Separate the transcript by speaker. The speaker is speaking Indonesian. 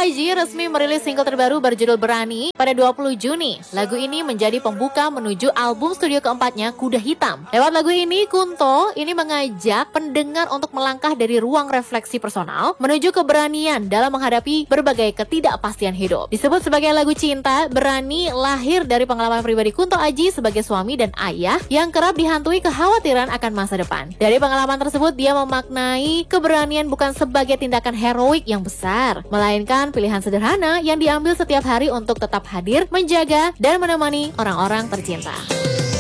Speaker 1: Aji resmi merilis single terbaru berjudul Berani pada 20 Juni. Lagu ini menjadi pembuka menuju album studio keempatnya, Kuda Hitam. Lewat lagu ini, Kunto ini mengajak pendengar untuk melangkah dari ruang refleksi personal menuju keberanian dalam menghadapi berbagai ketidakpastian hidup. Disebut sebagai lagu cinta, Berani lahir dari pengalaman pribadi Kunto Aji sebagai suami dan ayah yang kerap dihantui kekhawatiran akan masa depan. Dari pengalaman tersebut, dia memaknai keberanian bukan sebagai tindakan heroik yang besar, melainkan pilihan sederhana yang diambil setiap hari untuk tetap hadir, menjaga, dan menemani orang-orang tercinta.